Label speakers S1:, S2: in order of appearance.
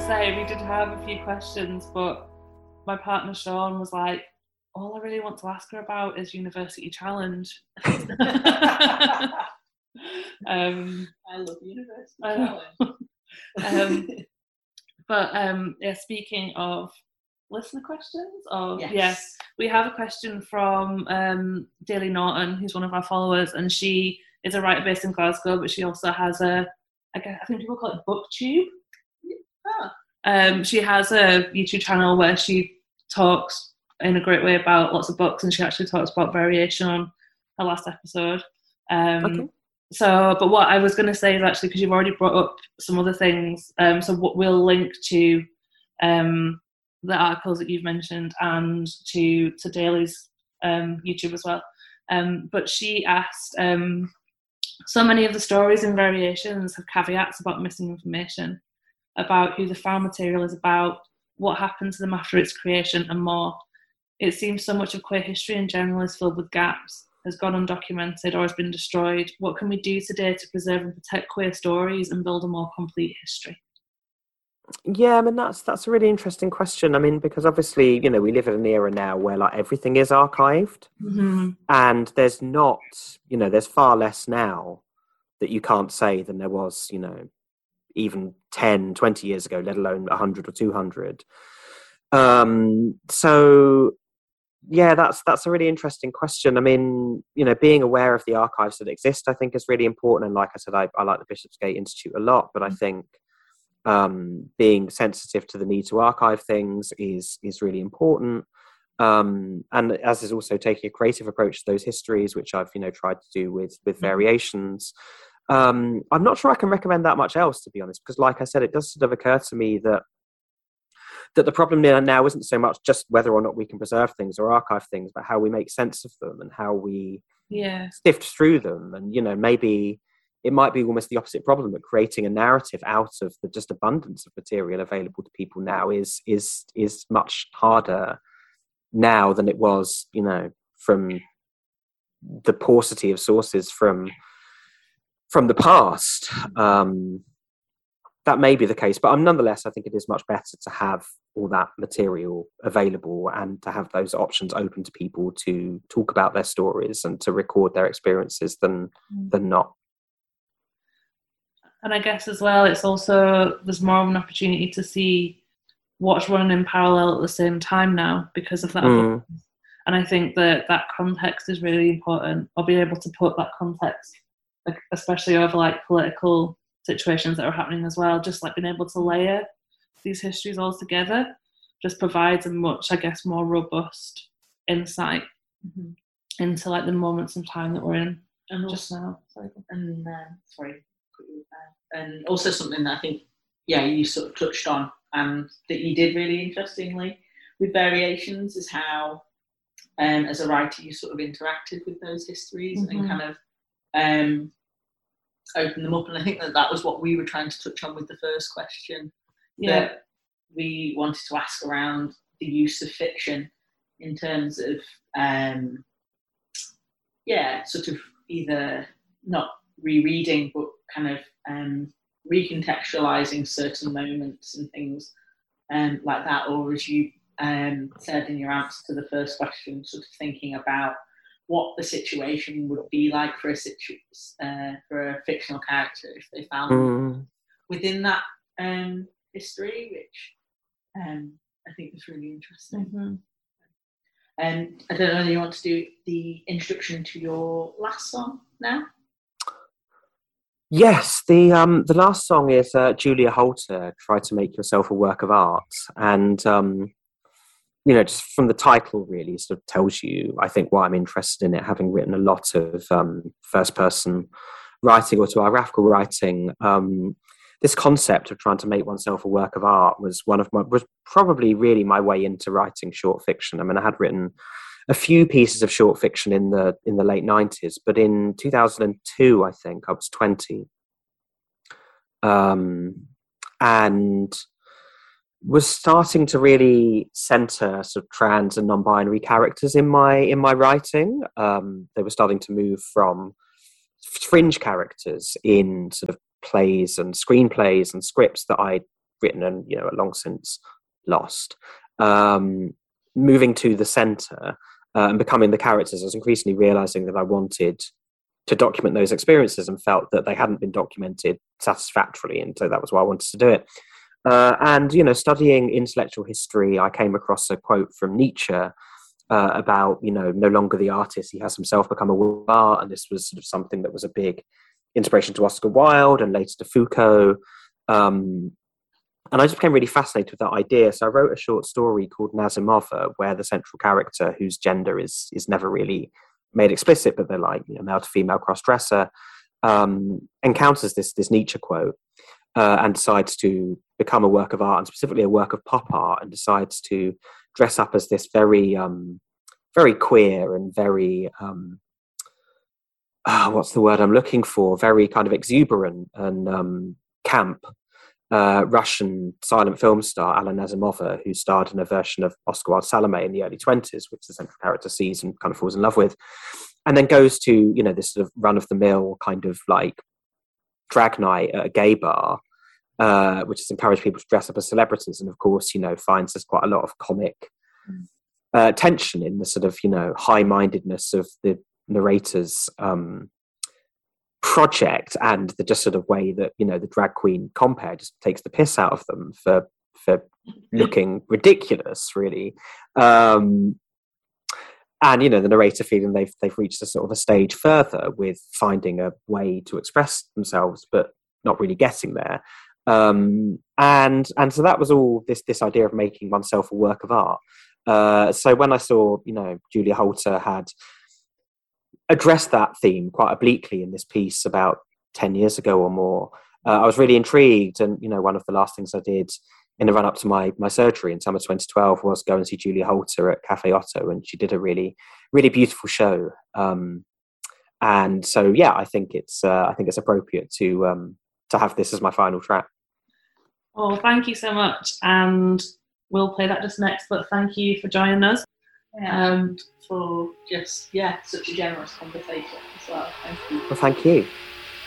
S1: say, we did have a few questions, but my partner Sean was like, all I really want to ask her about is University Challenge.
S2: I love University Challenge.
S1: Yeah, speaking of listener questions,
S2: Yes.
S1: we have a question from Daily Norton, who's one of our followers, and she is a writer based in Glasgow, but she also has I think people call it BookTube. She has a YouTube channel where she talks in a great way about lots of books, and she actually talks about variation on her last episode.
S3: Okay.
S1: So, but what I was going to say is actually, because you've already brought up some other things, so what we'll link to the articles that you've mentioned and to Daly's YouTube as well. But she asked, so many of the stories and variations have caveats about missing information, about who the found material is about, what happened to them after its creation, and more. It seems so much of queer history in general is filled with gaps, has gone undocumented or has been destroyed. What can we do today to preserve and protect queer stories and build a more complete history?
S3: Yeah, I mean, that's a really interesting question. I mean, because obviously, you know, we live in an era now where like everything is archived, and there's not, you know, there's far less now that you can't say than there was, you know, even 10, 20 years ago, let alone 100 or 200. So yeah, that's a really interesting question. I mean, you know, being aware of the archives that exist, I think, is really important. And like I said, I like the Bishopsgate Institute a lot, but I think being sensitive to the need to archive things is really important. And as is also taking a creative approach to those histories, which I've, you know, tried to do with variations. I'm not sure I can recommend that much else, to be honest, because like I said, it does sort of occur to me that the problem now isn't so much just whether or not we can preserve things or archive things, but how we make sense of them and how we sift through them. And, you know, maybe it might be almost the opposite problem, that creating a narrative out of the just abundance of material available to people now is much harder now than it was, you know, from the paucity of sources from the past. That may be the case, but nonetheless, I think it is much better to have all that material available and to have those options open to people to talk about their stories and to record their experiences than not.
S1: And I guess as well, it's also, there's more of an opportunity to see what's running in parallel at the same time now because of that. And I think that context is really important, or being able to put that context, like, especially over like political situations that are happening as well, just like being able to layer these histories all together just provides a much, I guess, more robust insight into like the moments in time that we're in just now.
S2: And also something that I think, you sort of touched on and that you did really interestingly with variations is how, as a writer, you sort of interacted with those histories and kind of open them up. And I think that was what we were trying to touch on with the first question. That we wanted to ask around the use of fiction in terms of, sort of either not rereading, but kind of recontextualizing certain moments and things like that, or as you said in your answer to the first question, sort of thinking about what the situation would be like for a fictional character if they found within that history, which I think is really interesting. And I don't know whether you want to do the introduction to your last song now.
S3: Yes, the last song is Julia Holter, Try to Make Yourself a Work of Art. And, you know, just from the title really sort of tells you, I think, why I'm interested in it, having written a lot of first-person writing, autobiographical writing. This concept of trying to make oneself a work of art was probably really my way into writing short fiction. I mean, I had written a few pieces of short fiction in the late 90s, but in 2002, I think, I was 20, and was starting to really centre sort of trans and non-binary characters in my writing. They were starting to move from fringe characters in sort of plays and screenplays and scripts that I written and, you know, are long since lost. Moving to the centre and becoming the characters, I was increasingly realising that I wanted to document those experiences and felt that they hadn't been documented satisfactorily, and so that was why I wanted to do it. And, you know, studying intellectual history, I came across a quote from Nietzsche about, you know, no longer the artist, he has himself become a work of art, and this was sort of something that was a big inspiration to Oscar Wilde and later to Foucault. And I just became really fascinated with that idea. So I wrote a short story called Nazimova, where the central character, whose gender is never really made explicit, but they're like, you know, male to female cross-dresser, encounters this Nietzsche quote and decides to become a work of art, and specifically a work of pop art, and decides to dress up as this very, very queer and very, what's the word I'm looking for? Very kind of exuberant and camp Russian silent film star Anna Nazimova, who starred in a version of Oscar Wilde's Salome in the early 20s, which the central character sees and kind of falls in love with, and then goes to, you know, this sort of run-of-the-mill kind of like drag night at a gay bar, which has encouraged people to dress up as celebrities, and of course, you know, finds there's quite a lot of comic tension in the sort of, you know, high-mindedness of the narrator's project, and the just sort of way that, you know, the drag queen compare just takes the piss out of them for looking ridiculous, really. And, you know, the narrator feeling they've reached a sort of a stage further with finding a way to express themselves, but not really getting there. And so that was all this idea of making oneself a work of art. So when I saw, you know, Julia Holter had addressed that theme quite obliquely in this piece about 10 years ago or more, I was really intrigued. And, you know, one of the last things I did in the run up to my surgery in summer 2012 was go and see Julia Holter at Cafe Otto, and she did a really, really beautiful show. And so, yeah, I think it's appropriate to have this as my final track.
S1: Oh, thank you so much, and we'll play that just next. But thank you for joining us.
S2: For just such a generous conversation as well. Thank you.
S3: Well, thank you.